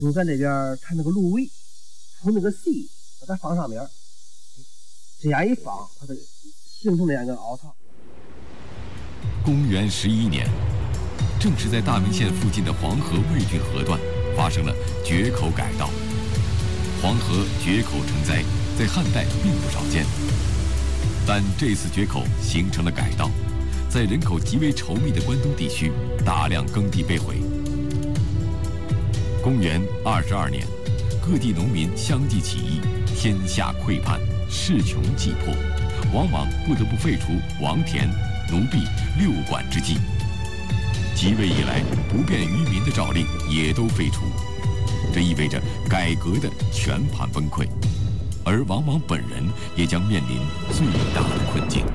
就在那边看那个芦苇，铺那个席，把它放上面，这样一放，它就形成那样一个凹槽。 公元11年，正是在大名县附近的黄河魏郡河段发生了决口改道。黄河决口成灾，在汉代并不少见，但这次决口形成了改道，在人口极为稠密的关东地区，大量耕地被毁。公元22年，各地农民相继起义，天下溃叛，势穷计迫，王莽不得不废除王田、奴婢、六管之纪。即位以来不便于民的诏令也都废除，这意味着改革的全盘崩溃，而王莽本人也将面临最大的困境。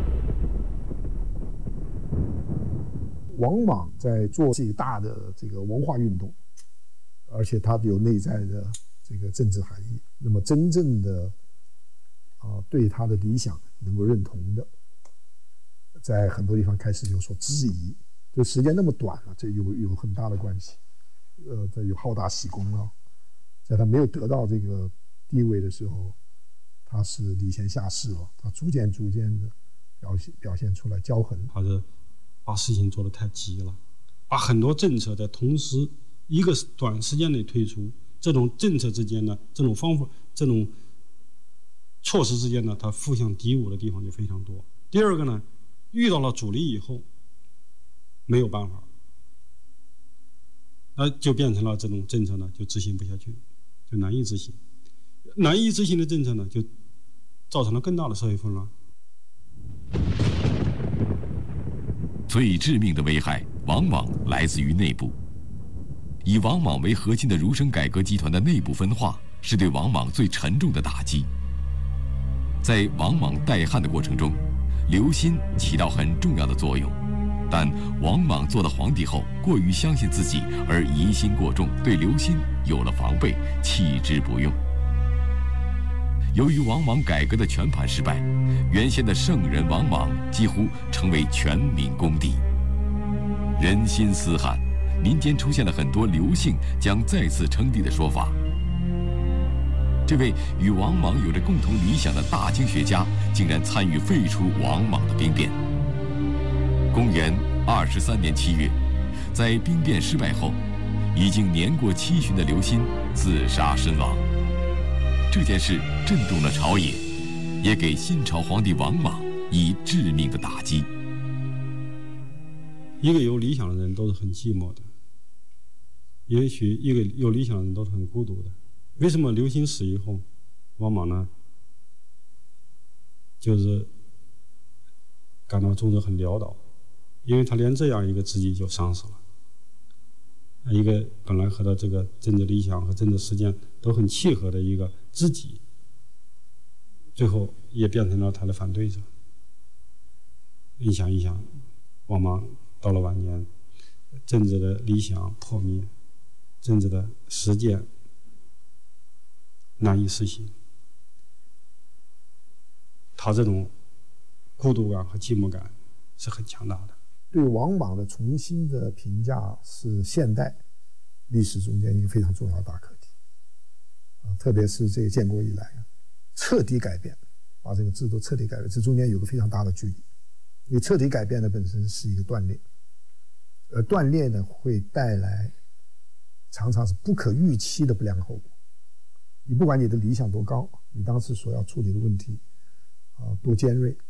王莽在做这个大的这个文化运动，而且他有内在的这个政治含义。那么真正的对他的理想能够认同的，在很多地方开始有所质疑。就时间那么短了，这有很大的关系。这有好大喜功啊，在他没有得到这个地位的时候，他是礼贤下士了，他逐渐的表现出来骄横。 他是把事情做得太急了，把很多政策在同时一个短时间内推出，这种政策之间呢，这种方法、这种措施之间呢，它互相敌我的地方就非常多。第二个呢，遇到了阻力以后，没有办法，就变成了这种政策呢，就执行不下去，就难以执行。难以执行的政策呢，就造成了更大的社会混乱。 最致命的危害往往来自于内部。以王莽为核心的儒生改革集团的内部分化，是对王莽最沉重的打击。在王莽代汉的过程中，刘歆起到很重要的作用，但王莽做了皇帝后，过于相信自己而疑心过重，对刘歆有了防备，弃之不用。由于王莽改革的全盘失败，原先的圣人王莽几乎成为全民公敌，人心思汉，民间出现了很多刘姓将再次称帝的说法。这位与王莽有着共同理想的大经学家，竟然参与废除王莽的兵变。公元23年7月，在兵变失败后，已经年过70的刘歆自杀身亡。这件事震动了朝野，也给新朝皇帝王莽以致命的打击。 一个有理想的人都是很寂寞的，也许一个有理想的人都是很孤独的。为什么刘歆死以后，王莽呢，就是感到终日很潦倒？因为他连这样一个知己就丧失了，一个本来和他这个政治理想和政治实践都很契合的一个知己，最后也变成了他的反对者。你想一想，王莽到了晚年，政治的理想破灭，政治的实践难以实行，他这种孤独感和寂寞感是很强大的。 对王莽的重新的评价是现代历史中间一个非常重要的大课题，特别是这个建国以来，彻底改变，把这个制度彻底改变，这中间有个非常大的距离。因为彻底改变的本身是一个断裂，而断裂呢会带来常常是不可预期的不良后果。你不管你的理想多高，你当时所要处理的问题多尖锐，